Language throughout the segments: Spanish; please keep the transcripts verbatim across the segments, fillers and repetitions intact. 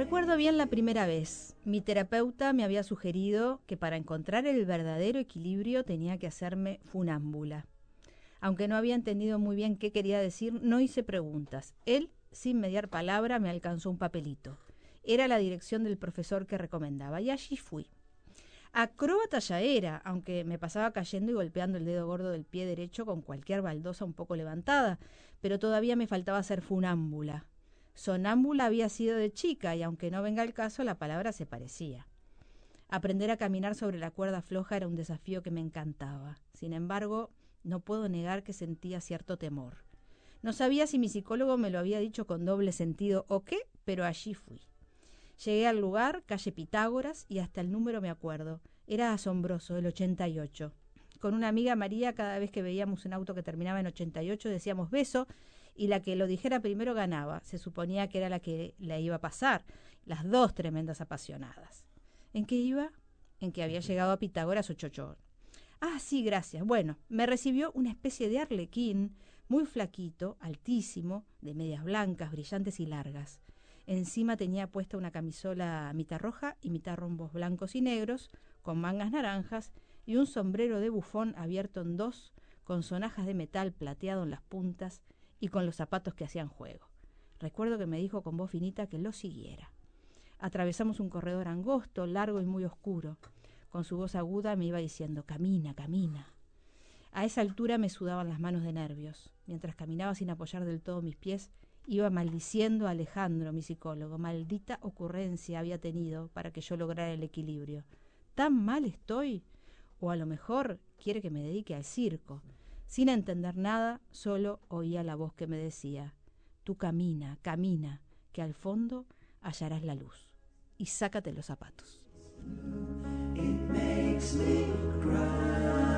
Recuerdo bien la primera vez. Mi terapeuta me había sugerido que para encontrar el verdadero equilibrio tenía que hacerme funámbula. Aunque no había entendido muy bien qué quería decir, no hice preguntas. Él, sin mediar palabra, me alcanzó un papelito. Era la dirección del profesor que recomendaba, y allí fui. Acróbata ya era, aunque me pasaba cayendo y golpeando el dedo gordo del pie derecho con cualquier baldosa un poco levantada, pero todavía me faltaba ser funámbula. Sonámbula había sido de chica, y aunque no venga el caso, la palabra se parecía. Aprender a caminar sobre la cuerda floja era un desafío que me encantaba. Sin embargo, no puedo negar que sentía cierto temor. No sabía si mi psicólogo me lo había dicho con doble sentido o qué, pero allí fui. Llegué al lugar, calle Pitágoras, y hasta el número me acuerdo. Era asombroso, el ochenta y ocho. Con una amiga María, cada vez que veíamos un auto que terminaba en ochenta y ocho, decíamos beso, y la que lo dijera primero ganaba. Se suponía que era la que la iba a pasar. Las dos tremendas apasionadas. ¿En qué iba? En que había llegado a Pitágoras ocho ocho. Ah, sí, gracias. Bueno, me recibió una especie de arlequín, muy flaquito, altísimo, de medias blancas, brillantes y largas. Encima tenía puesta una camisola mitad roja y mitad rombos blancos y negros, con mangas naranjas, y un sombrero de bufón abierto en dos, con sonajas de metal plateado en las puntas y con los zapatos que hacían juego. Recuerdo que me dijo con voz finita que lo siguiera. Atravesamos un corredor angosto, largo y muy oscuro. Con su voz aguda me iba diciendo, camina, camina. A esa altura me sudaban las manos de nervios. Mientras caminaba sin apoyar del todo mis pies, iba maldiciendo a Alejandro, mi psicólogo. Maldita ocurrencia había tenido para que yo lograra el equilibrio. ¿Tan mal estoy? O a lo mejor quiere que me dedique al circo. Sin entender nada, solo oía la voz que me decía, tú camina, camina, que al fondo hallarás la luz. Y sácate los zapatos. It makes me cry.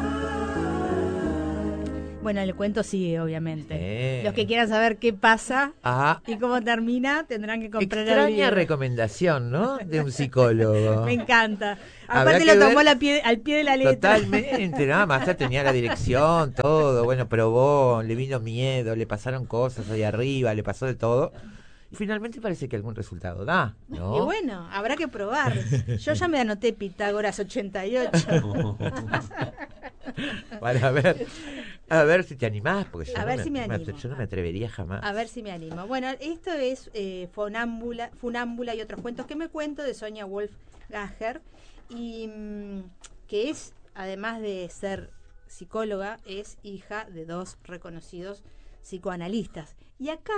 Bueno, el cuento sigue, obviamente. Sí. Los que quieran saber qué pasa Ajá. y cómo termina, tendrán que comprar Extraña el libro. Extraña recomendación, ¿no? De un psicólogo. Me encanta. Aparte lo tomó la pie, al pie de la letra. Totalmente, nada más, ya tenía la dirección, todo. Bueno, probó, le vino miedo, le pasaron cosas ahí arriba, le pasó de todo. Y finalmente parece que algún resultado da, ¿no? Y bueno, habrá que probar. Yo ya me anoté Pitágoras ochenta y ocho. Para ver, a ver si te animás, porque yo, a no, ver me, si me me, yo no me atrevería jamás. A ver si me animo. Bueno, esto es eh, Funámbula, Funámbula y otros cuentos que me cuento de Sonia Wolf-Gacher, y mmm, que es, además de ser psicóloga, es hija de dos reconocidos psicoanalistas. Y acá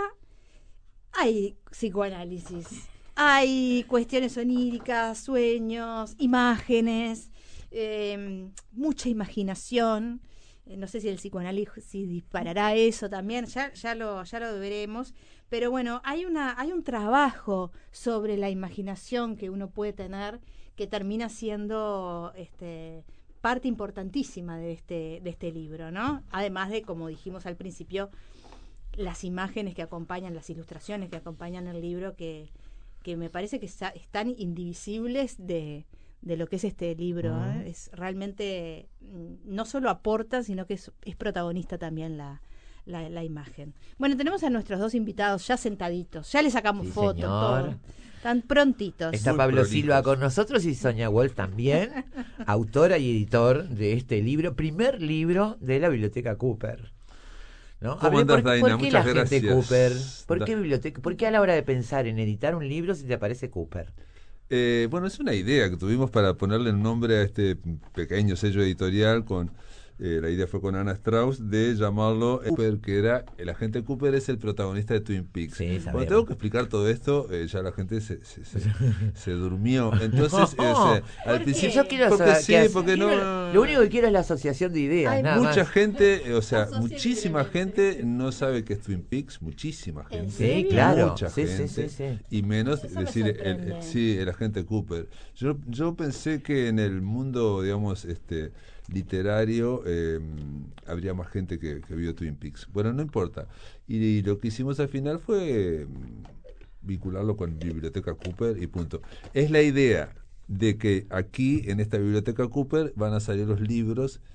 hay psicoanálisis, hay cuestiones oníricas, sueños, imágenes, eh, mucha imaginación. Eh, no sé si el psicoanálisis disparará eso también, ya, ya lo, ya lo veremos. Pero bueno, hay una, hay un trabajo sobre la imaginación que uno puede tener que termina siendo este, parte importantísima de este, de este libro, ¿no? Además de, como dijimos al principio, las imágenes que acompañan, las ilustraciones que acompañan el libro, que, que me parece que está, están indivisibles de, de lo que es este libro. Uh-huh. ¿eh? Es realmente, no solo aporta, sino que es, es protagonista también la, la, la imagen. Bueno, tenemos a nuestros dos invitados ya sentaditos, ya les sacamos sí, fotos, todo. Están prontitos. Está Pablo Silva con nosotros y Sonia Wolf también, autora y editor de este libro, primer libro de la Biblioteca Cooper. ¿No? ¿Cómo andas, ¿Por, Daina? ¿por qué Muchas la gracias. gente Cooper? ¿Por qué biblioteca? ¿Por qué a la hora de pensar en editar un libro si te aparece Cooper? Eh, bueno, es una idea que tuvimos para ponerle un nombre a este pequeño sello editorial con... Eh, la idea fue con Anna Strauss de llamarlo Cooper, que era el agente Cooper es el protagonista de Twin Peaks. Sí, Cuando tengo que explicar todo esto, eh, ya la gente se, se, se, se durmió. Entonces, no, eh, se, al principio yo quiero porque saber, sí, hace, porque quiero, no. Lo único que quiero es la asociación de ideas. Hay nada mucha más. gente, o sea, muchísima gente no sabe qué es Twin Peaks, muchísima gente. Sí, claro. Mucha sí, gente. Sí, sí, sí. Y menos Eso decir, el, el, sí, el agente Cooper. Yo, yo pensé que en el mundo, digamos, este. literario eh, habría más gente que, que vio Twin Peaks. Bueno, no importa. Y, y lo que hicimos al final fue eh, vincularlo con Biblioteca Cooper y punto. Es la idea de que aquí, en esta Biblioteca Cooper, van a salir los libros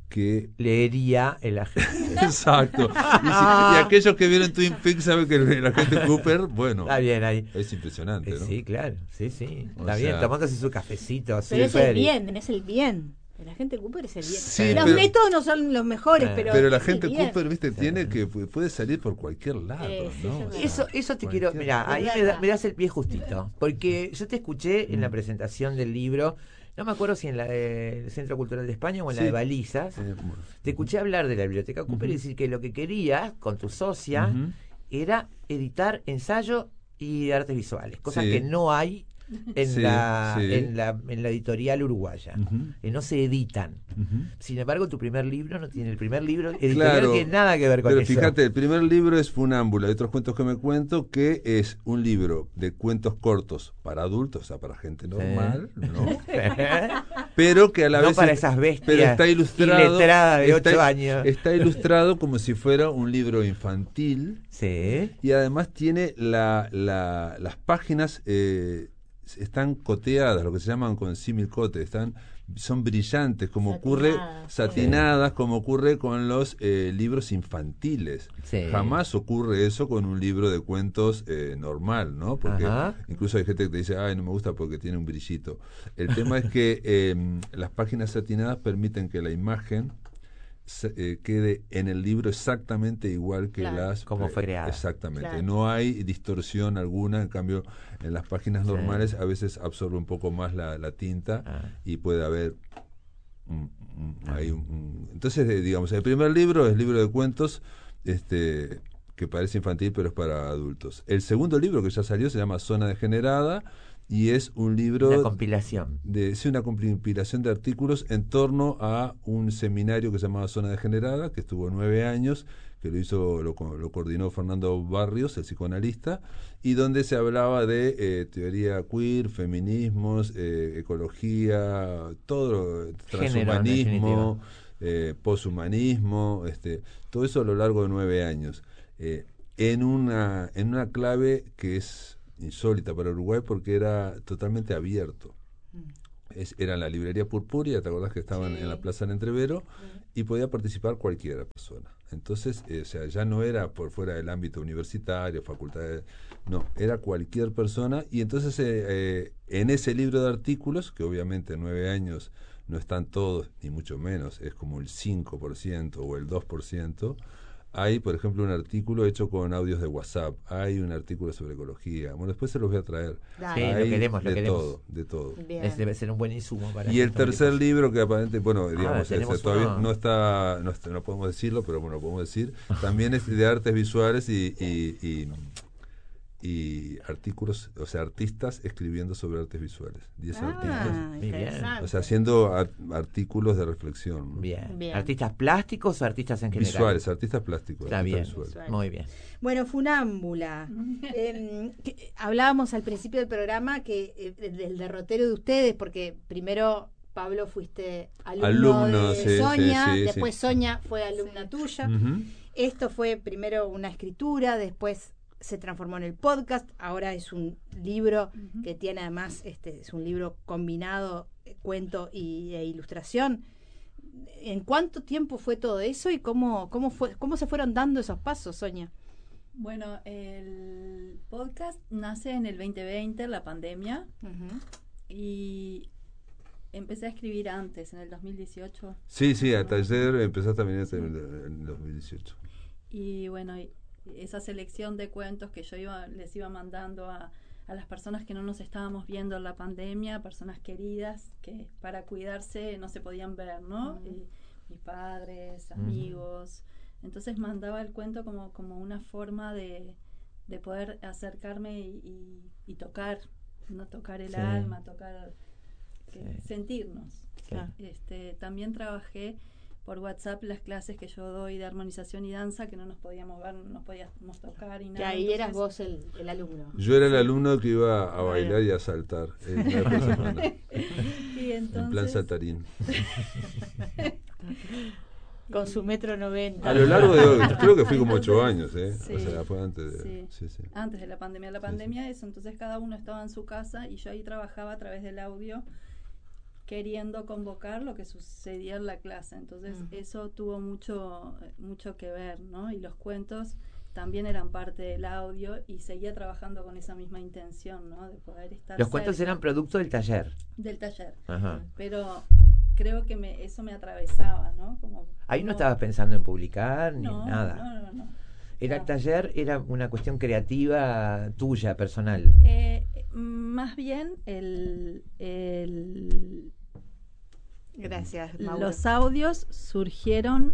que leería el agente. Exacto. Y, si, y aquellos que vieron Twin Peaks saben que el agente Cooper, bueno, está bien ahí. Es impresionante, ¿no? Sí, claro, sí, sí. O Está sea, bien, tomándose su cafecito. Pero es super el y- bien, es el bien. El agente Cooper es el bien. Sí, los pero- métodos no son los mejores, Eh, pero. Pero el es agente bien. Cooper, viste, tiene que puede salir por cualquier lado, Eh, sí, ¿no? eso es O sea, Eso, eso te quiero, cualquier- mira, Es ahí me, verdad. da- me das el pie justito, porque yo te escuché en la Mm. presentación del libro, no me acuerdo si en la del Centro Cultural de España o en la Sí. de Balizas, Eh, bueno. te escuché hablar de la Biblioteca Cooper y Ujú. decir que lo que querías con tu socia Ujú. era editar ensayo y artes visuales, cosas Sí. que no hay en, Sí, la, sí. en la en la editorial uruguaya, Ujú. que no se editan. Ujú. Sin embargo, tu primer libro no tiene el primer libro editorial Claro, no tiene nada que ver con pero eso. fíjate, el primer libro es Funámbula, hay otros cuentos que me cuento, que es un libro de cuentos cortos para adultos, o sea, para gente normal, ¿no? Pero que a la No vez para es- esas bestias pero está ilustrado, iletrada de está- ocho años. Está ilustrado como si fuera un libro infantil. Sí. Y además tiene la, la- las páginas eh, están coteadas, lo que se llaman con símil-cote, están son brillantes, como ocurre Satinadas, sí. satinadas, como ocurre con los eh, libros infantiles. Sí. Jamás ocurre eso con un libro de cuentos eh, normal, ¿no? Porque Ajá. incluso hay gente que te dice, ay, no me gusta porque tiene un brillito. El tema es que eh, las páginas satinadas permiten que la imagen se- eh, quede en el libro exactamente igual que Claro. las Como fue creada. Exactamente, Claro. no hay distorsión alguna. En cambio, en las páginas Sí. normales a veces absorbe un poco más la, la tinta Ah. y puede haber un- un- Ah. hay un- un- entonces eh, digamos, el primer libro es libro de cuentos este que parece infantil pero es para adultos. El segundo libro que ya salió se llama Zona Degenerada y es un libro Una compilación. de sí, una compilación de artículos en torno a un seminario que se llamaba Zona Degenerada, que estuvo nueve años, que lo hizo, lo, co- lo coordinó Fernando Barrios, el psicoanalista, y donde se hablaba de eh, teoría queer, feminismos, eh, ecología, todo, lo- transhumanismo, eh, poshumanismo, este, todo eso a lo largo de nueve años, eh, en una, en una clave que es insólita para Uruguay porque era totalmente abierto. Es, era en la librería Purpuria, ¿te acordás que estaban Sí. en la Plaza del Entrevero? Y podía participar cualquier persona. Entonces, eh, o sea, ya no era por fuera del ámbito universitario, facultades, no, era cualquier persona. Y entonces, eh, eh, en ese libro de artículos, que obviamente en nueve años no están todos, ni mucho menos, es como el cinco por ciento o el dos por ciento, hay, por ejemplo, un artículo hecho con audios de WhatsApp, hay un artículo sobre ecología. Bueno, después se los voy a traer. Dale. Sí, lo Hay queremos, lo de queremos. todo, de todo. Bien. Es- debe ser un buen insumo para Y el esto, tercer Maricos. libro que aparentemente, bueno, digamos, tenemos ese todavía uno. no está, no está- no podemos decirlo, pero bueno, lo podemos decir, también es de artes visuales y, y, y, y artículos, o sea, artistas escribiendo sobre artes visuales. Diez artistas. Ah, Muy bien. interesante. O sea, haciendo ar- artículos de reflexión. ¿no? Bien. Bien. ¿Artistas plásticos o artistas en general? Visuales, artistas plásticos. Está artistas bien. visuales. Visual. Muy bien. Bueno, Funámbula. Eh, que- hablábamos al principio del programa que eh, del derrotero de ustedes, porque primero, Pablo, fuiste alumno, Alumno, de sí, Sonia, sí, sí, después sí. Sonia fue alumna tuya. Ujú. Esto fue primero una escritura, después se transformó en el podcast, ahora es un libro que tiene además, este es un libro combinado, eh, cuento y, e ilustración. ¿En cuánto tiempo fue todo eso y cómo, cómo, fue, cómo se fueron dando esos pasos, Sonia? Bueno, el podcast nace en el veinte veinte, la pandemia, Ujú. y empecé a escribir antes, en el dos mil dieciocho. Sí, sí, a taller empezaste a venir en el en el dos mil dieciocho. Y bueno, y esa selección de cuentos que yo iba, les iba mandando a, a las personas que no nos estábamos viendo en la pandemia, personas queridas que para cuidarse no se podían ver, ¿no? Mm. Y mis padres, Mm. amigos. Entonces mandaba el cuento como, como una forma de, de poder acercarme y, y, y tocar, no tocar el Sí. alma, tocar, que- Sí. sentirnos. Sí. Este, también trabajé por WhatsApp las clases que yo doy de armonización y danza, que no nos podíamos ver, no nos podíamos tocar y Que nada. ahí eras entonces- vos el, el alumno. Yo era el alumno que iba a Ah, bailar bien. y a saltar eh, una vez por semana, Y en plan entonces, saltarín. Con su metro noventa. A lo largo de, creo que fui como ocho años, ¿eh? Sí, O sea, fue antes de... sí. Sí, sí. antes de la pandemia, la Sí, pandemia eso, entonces cada uno estaba en su casa y yo ahí trabajaba a través del audio, queriendo convocar lo que sucedía en la clase. Entonces uh-huh. eso tuvo mucho, mucho que ver, ¿no? Y los cuentos también eran parte del audio y seguía trabajando con esa misma intención, ¿no? De poder estar Los cuentos cerca. eran producto del taller. Del taller. Ajá. Pero creo que me, eso me atravesaba, ¿no? Como, Ahí como... no estabas pensando en publicar ni no, nada. No, no, no. Era no. el taller, era una cuestión creativa tuya, personal. Eh, más bien el... el Gracias, Mauro. Los audios surgieron,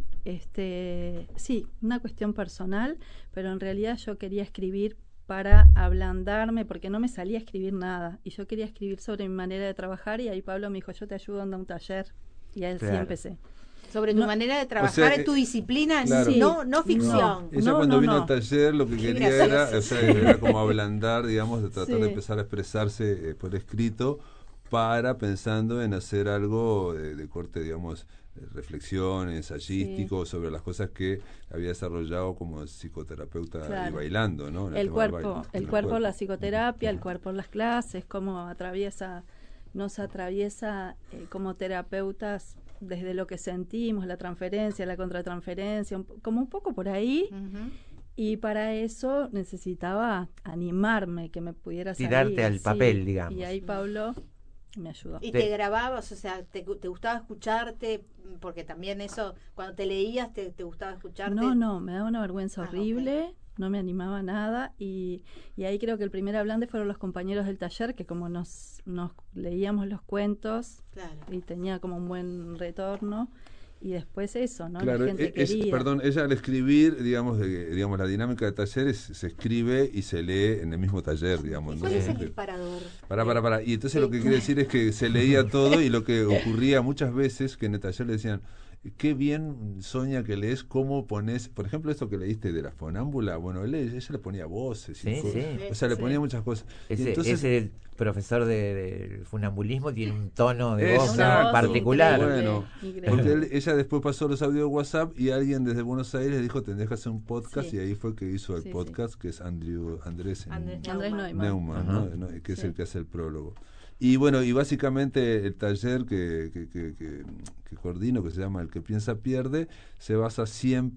este, sí, una cuestión personal, pero en realidad yo quería escribir para ablandarme, porque no me salía a escribir nada, y yo quería escribir sobre mi manera de trabajar, y ahí Pablo me dijo, yo te ayudo a andar a un taller, y ahí Claro. sí empecé. Sobre tu No, manera de trabajar, o sea, en tu disciplina, claro. sí, no, no ficción. No, ella No, cuando no, vino no. al taller lo que Qué quería gracioso. era, o sea, era como ablandar, digamos, de tratar Sí. de empezar a expresarse eh, por escrito para pensando en hacer algo de, de corte, digamos, de reflexión, ensayístico, sí. sobre las cosas que había desarrollado como psicoterapeuta Claro. y bailando, ¿no? En El tema del cuerpo, baile, el en cuerpo, la psicoterapia, el cuerpo, las clases, cómo atraviesa, nos atraviesa eh, como terapeutas desde lo que sentimos, la transferencia, la contratransferencia, un, como un poco por ahí. Uh-huh. Y para eso necesitaba animarme, que me pudiera salir. Tirarte al sí. papel, digamos. Y ahí Pablo me ayudó. Y Te- te grababas, o sea, te, te gustaba escucharte, porque también eso, cuando te leías, te, te gustaba escucharte. No, no, me daba una vergüenza Ah, horrible, okay. no me animaba a nada. Y, y ahí creo que el primer hablante fueron los compañeros del taller, que como nos, nos leíamos los cuentos Claro. y tenía como un buen retorno. Y después eso, ¿no? Claro, la gente es, quería. perdón, ella al escribir, digamos, de, digamos, la dinámica de taller es, se escribe y se lee en el mismo taller, digamos. ¿Y ¿no? cuál es el Eh, disparador? Pará, pará, pará. Y entonces Sí. lo que quiere decir es que se leía todo y lo que ocurría muchas veces que en el taller le decían, qué bien, Sonia, que lees, cómo pones, por ejemplo, esto que leíste de la fonámbula, bueno, él, ella le ponía voces, y Sí, co- sí. o sea, le Sí. ponía muchas cosas. Y Ese, entonces, ese profesor de, de funambulismo tiene un tono de voz Exacto. particular. increíble, Bueno, increíble. porque él- ella después pasó los audios de WhatsApp y alguien desde Buenos Aires le dijo, tendrías que hacer un podcast, Sí. y ahí fue que hizo el Sí, sí. podcast, que es Andrew, Andrés, Andrés Andrés Neumann. Neumann. Neumann, ¿no? Ajá. ¿no? Que es Sí. el que hace el prólogo. Y bueno, y básicamente el taller que, que, que, que, que coordino, que se llama El que piensa pierde, se basa siempre